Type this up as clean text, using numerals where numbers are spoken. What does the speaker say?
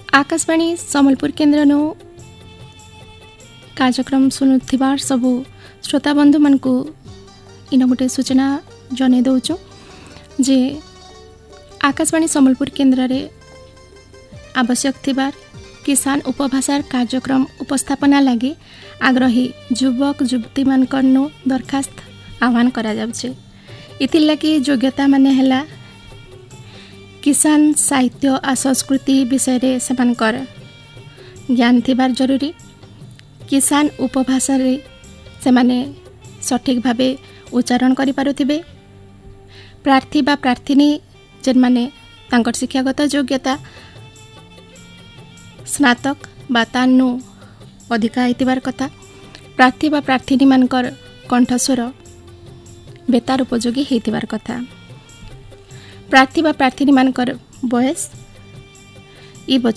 आकाशवाणी सम्बलपुर केन्द्र नो कार्यक्रम सुनुथिबार सबु श्रोता बंधु मन को इन गोटे सूचना जनै दउछु जे आकाशवाणी सम्बलपुर केन्द्र रे आवश्यक थिबार किसान उपभाषार कार्यक्रम उपस्थापना लगी आग्रही युवक युवती मानकरनो दरखास्त आह्वान करा जाउछे। इथिर लगी योग्यता माने हैला किसान साहित्य आ संस्कृति विषय रे सेमानकर ज्ञान थिबार जरूरी। किसान उपभाषा रे सेमाने सठिक भावे उच्चारण करि पारुथिबे। प्रार्थी बा प्रार्थीनी जेन माने तांकर शिक्षागत योग्यता स्नातक बा तानु अधिका हेतिबार कथा। प्रार्थी बा प्रार्थीनी मानकर कंठस्वर बेतार उपयोगी हेतिबार कथा। प्रार्थी बा प्रार्थीनी मानकर बयस इ